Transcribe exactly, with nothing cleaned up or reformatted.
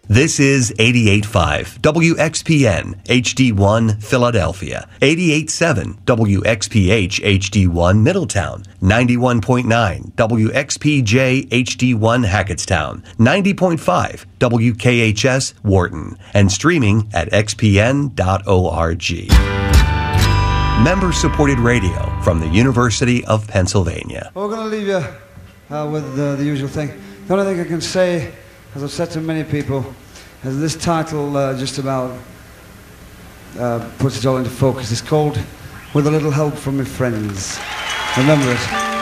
This is eighty-eight point five W X P N H D one Philadelphia, eighty-eight point seven W X P H H D one Middletown, ninety-one point nine W X P J H D one Hackettstown, ninety point five W K H S Wharton, and streaming at x p n dot org. Member-supported radio from the University of Pennsylvania. Well, we're going to leave you uh, with uh, the usual thing. The only thing I can say, as I've said to many people, is this title uh, just about uh, puts it all into focus. It's called With a Little Help from My Friends. Remember it.